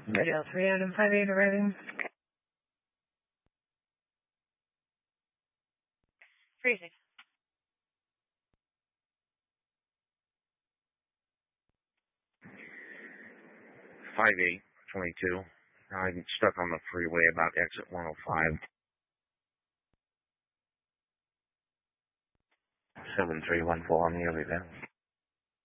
Radio 358 arriving. Freezing. 5822. I'm stuck on the freeway about exit 105. 7314, I'm nearly there.